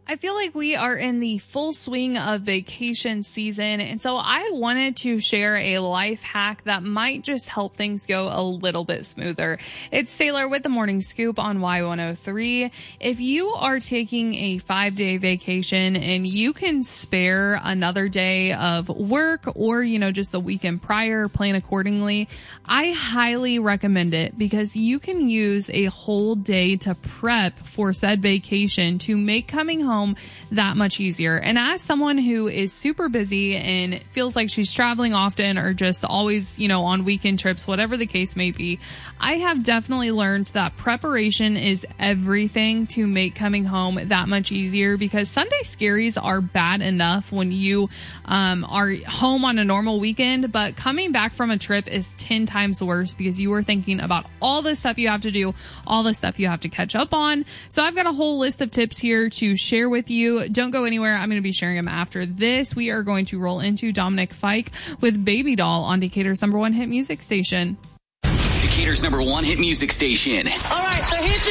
I feel like we are in the full swing of vacation season, and so I wanted to share a life hack that might just help things go a little bit smoother. It's Sailor with the Morning Scoop on Y103. If you are taking a 5-day vacation and you can spare another day of work or, just the weekend prior, plan accordingly, I highly recommend it because you can use a whole day to prep for said vacation to make coming home that much easier. And as someone who is super busy and feels like she's traveling often or just always, on weekend trips, whatever the case may be, I have definitely learned that preparation is everything to make coming home that much easier, because Sunday scaries are bad enough when you are home on a normal weekend, but coming back from a trip is 10 times worse because you are thinking about all the stuff you have to do, all the stuff you have to catch up on. So I've got a whole list of tips here to share with you. Don't go anywhere. I'm going to be sharing them after this. We are going to roll into Dominic Fike with Baby Doll on Decatur's #1 hit music station. Decatur's #1 hit music station. All right, so here's